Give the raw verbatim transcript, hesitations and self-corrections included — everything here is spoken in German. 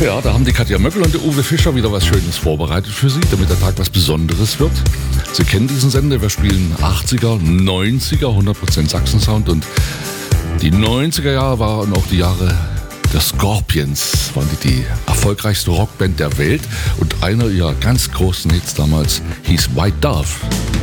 Ja, da haben die Katja Möckel und der Uwe Fischer wieder was Schönes vorbereitet für Sie, damit der Tag was Besonderes wird. Sie kennen diesen Sender, wir spielen achtziger, neunziger, hundert Prozent Sachsen-Sound und die neunziger Jahre waren auch die Jahre der Scorpions, waren die die erfolgreichste Rockband der Welt und einer ihrer ganz großen Hits damals hieß White Dove.